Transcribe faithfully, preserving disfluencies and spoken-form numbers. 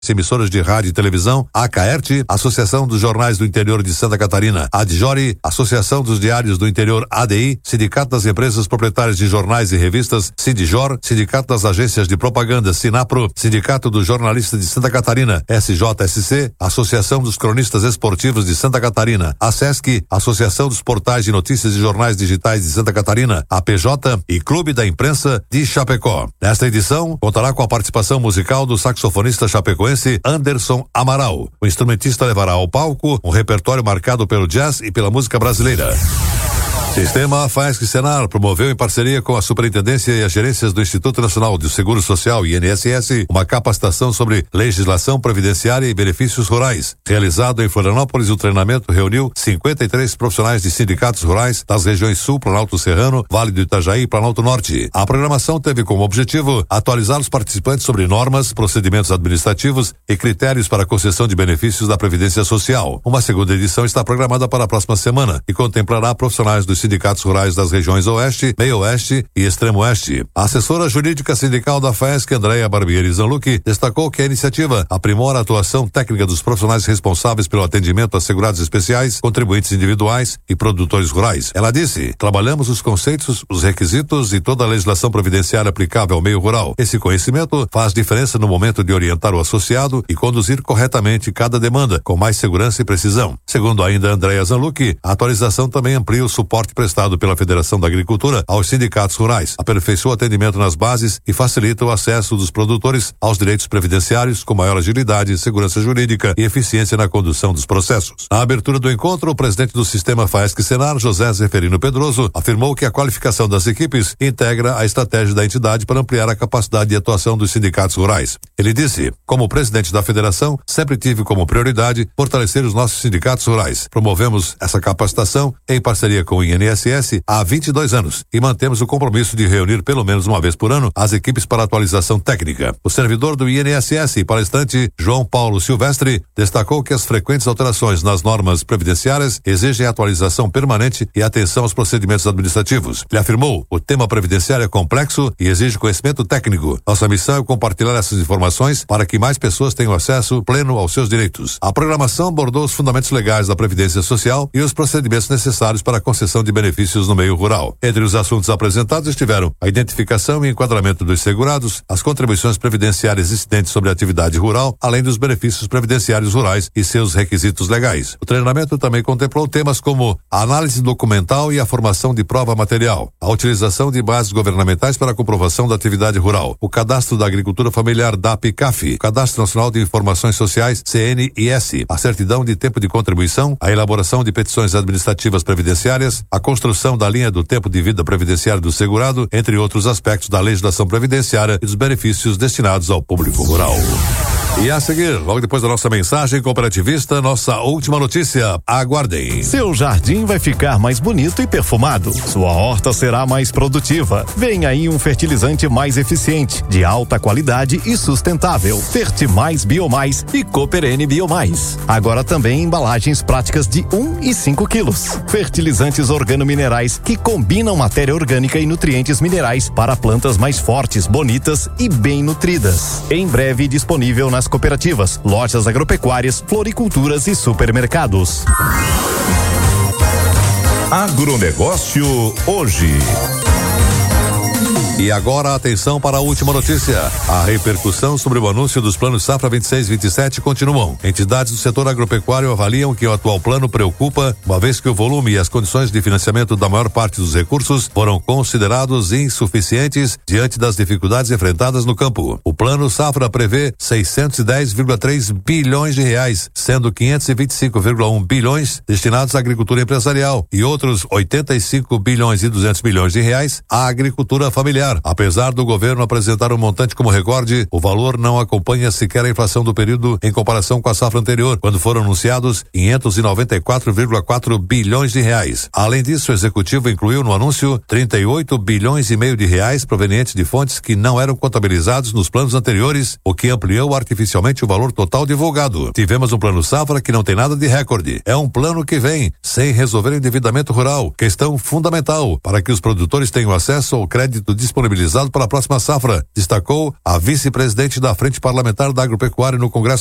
emissoras de rádio e televisão, a Caerte, Associação dos Jornais do Interior de Santa Catarina, a Adjori, Associação dos Diários do Interior A D I, Sindicato das Empresas Proprietárias de Jornais e Revistas, Sindijor, Sindicato das Agências de Propaganda, Sinapro, Sindicato dos Jornalistas de Santa Catarina, S J S C, Associação dos Cronistas Esportivos de Santa Catarina, a SESC, Associação dos Portais de Notícias e Jornais Digitais de Santa Catarina, a P J e Clube da Imprensa de Chapecó. Nesta edição, contará com a participação musical do saxofonista chapecoense Anderson Amaral. O instrumentista levará ao palco um repertório marcado pelo jazz e pela música brasileira. Sistema Faesc Senar promoveu em parceria com a Superintendência e as gerências do Instituto Nacional de Seguro Social I N S S uma capacitação sobre legislação previdenciária e benefícios rurais. Realizado em Florianópolis, o treinamento reuniu cinquenta e três profissionais de sindicatos rurais das regiões Sul, Planalto Serrano, Vale do Itajaí e Planalto Norte. A programação teve como objetivo atualizar os participantes sobre normas, procedimentos administrativos e critérios para a concessão de benefícios da Previdência Social. Uma segunda edição está programada para a próxima semana e contemplará profissionais dos sindicatos rurais das regiões Oeste, Meio Oeste e Extremo Oeste. A assessora jurídica sindical da Faesc, Andréia Barbieri Zanlucchi, destacou que a iniciativa aprimora a atuação técnica dos profissionais responsáveis pelo atendimento a segurados especiais, contribuintes individuais e produtores rurais. Ela disse: trabalhamos os conceitos, os requisitos e toda a legislação previdenciária aplicável ao meio rural. Esse conhecimento faz diferença no momento de orientar o associado e conduzir corretamente cada demanda, com mais segurança e precisão. Segundo ainda Andréia Zanlucchi, a atualização também amplia o suporte prestado pela Federação da Agricultura aos sindicatos rurais, aperfeiçoa o atendimento nas bases e facilita o acesso dos produtores aos direitos previdenciários com maior agilidade, segurança jurídica e eficiência na condução dos processos. Na abertura do encontro, o presidente do Sistema Faesc Senar, José Zeferino Pedroso, afirmou que a qualificação das equipes integra a estratégia da entidade para ampliar a capacidade de atuação dos sindicatos rurais. Ele disse: como presidente da federação, sempre tive como prioridade fortalecer os nossos sindicatos rurais. Promovemos essa capacitação em parceria com o I N S S há vinte e dois anos e mantemos o compromisso de reunir pelo menos uma vez por ano as equipes para atualização técnica. O servidor do I N S S e palestrante João Paulo Silvestre destacou que as frequentes alterações nas normas previdenciárias exigem atualização permanente e atenção aos procedimentos administrativos. Ele afirmou: o tema previdenciário é complexo e exige conhecimento técnico. Nossa missão é compartilhar essas informações para que mais pessoas tenham acesso pleno aos seus direitos. A programação abordou os fundamentos legais da Previdência Social e os procedimentos necessários para a concessão de benefícios no meio rural. Entre os assuntos apresentados estiveram a identificação e enquadramento dos segurados, as contribuições previdenciárias existentes sobre a atividade rural, além dos benefícios previdenciários rurais e seus requisitos legais. O treinamento também contemplou temas como a análise documental e a formação de prova material, a utilização de bases governamentais para a comprovação da atividade rural, o cadastro da agricultura familiar D A P C A F, o Cadastro Nacional de Informações Sociais C N I S, a certidão de tempo de contribuição, a elaboração de petições administrativas previdenciárias, a construção da linha do tempo de vida previdenciário do segurado, entre outros aspectos da legislação previdenciária e dos benefícios destinados ao público rural. E a seguir, logo depois da nossa mensagem cooperativista, nossa última notícia. Aguardem. Seu jardim vai ficar mais bonito e perfumado. Sua horta será mais produtiva. Vem aí um fertilizante mais eficiente, de alta qualidade e sustentável. Fertimais Biomais e Cooperene Biomais. Agora também embalagens práticas de um e cinco quilos. Fertilizantes organominerais que combinam matéria orgânica e nutrientes minerais para plantas mais fortes, bonitas e bem nutridas. Em breve disponível nas cooperativas, lojas agropecuárias, floriculturas e supermercados. Agronegócio hoje. E agora, atenção para a última notícia. A repercussão sobre o anúncio dos planos Safra vinte e seis vinte e sete continuam. Entidades do setor agropecuário avaliam que o atual plano preocupa, uma vez que o volume e as condições de financiamento da maior parte dos recursos foram considerados insuficientes diante das dificuldades enfrentadas no campo. O plano Safra prevê seiscentos e dez vírgula três bilhões de reais, sendo quinhentos e vinte e cinco vírgula um bilhões destinados à agricultura empresarial e outros oitenta e cinco bilhões e duzentos milhões de reais à agricultura familiar. Apesar do governo apresentar um montante como recorde, o valor não acompanha sequer a inflação do período em comparação com a safra anterior, quando foram anunciados quinhentos e noventa e quatro vírgula quatro bilhões de reais. Além disso, o executivo incluiu no anúncio trinta e oito bilhões e meio de reais provenientes de fontes que não eram contabilizados nos planos anteriores, o que ampliou artificialmente o valor total divulgado. Tivemos um plano safra que não tem nada de recorde. É um plano que vem sem resolver o endividamento rural, questão fundamental para que os produtores tenham acesso ao crédito disponível disponibilizado para a próxima safra, destacou a vice-presidente da Frente Parlamentar da Agropecuária no Congresso